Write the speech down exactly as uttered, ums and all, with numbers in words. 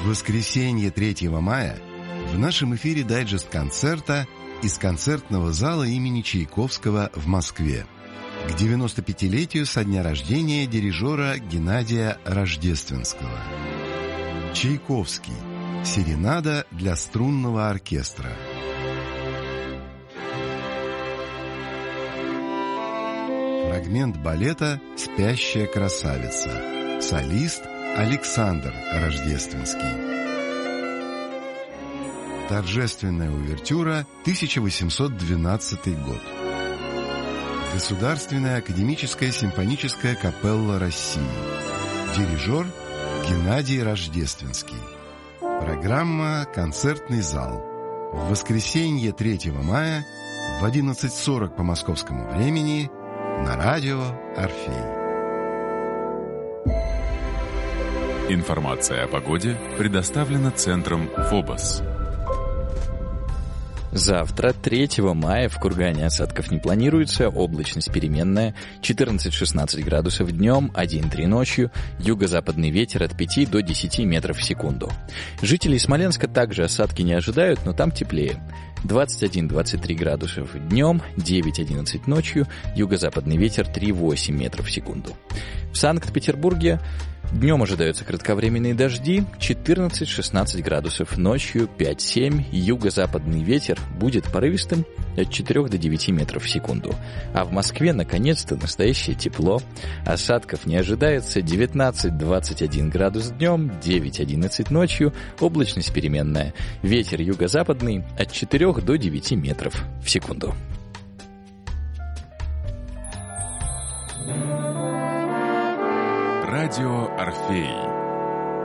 В воскресенье третьего мая в нашем эфире дайджест концерта из концертного зала имени Чайковского в Москве к девяносто пятилетию со дня рождения дирижера Геннадия Рождественского. Чайковский. Серенада для струнного оркестра. Фрагмент балета «Спящая красавица». Солист Александр Рождественский. Торжественная увертюра, тысяча восемьсот двенадцатый год. Государственная академическая симфоническая капелла России. Дирижер Геннадий Рождественский. Программа «Концертный зал». В воскресенье третьего мая в одиннадцать сорок по московскому времени на радио «Орфей». Информация о погоде предоставлена центром «Фобос». Завтра, третьего мая, в Кургане осадков не планируется, облачность переменная, четырнадцать-шестнадцать градусов днем, один-три ночью, юго-западный ветер от пяти до десяти метров в секунду. Жителей Смоленска также осадки не ожидают, но там теплее. двадцать один-двадцать три градусов днем, девять-одиннадцать ночью, юго-западный ветер три-восемь метров в секунду. В Санкт-Петербурге днем ожидаются кратковременные дожди, четырнадцать-шестнадцать градусов, ночью пять-семь, юго-западный ветер будет порывистым от четырёх до девяти метров в секунду. А в Москве наконец-то настоящее тепло, осадков не ожидается, девятнадцать-двадцать один градус днем, девять-одиннадцать ночью, облачность переменная, ветер юго-западный от четырёх до девяти метров в секунду. Радио «Орфей».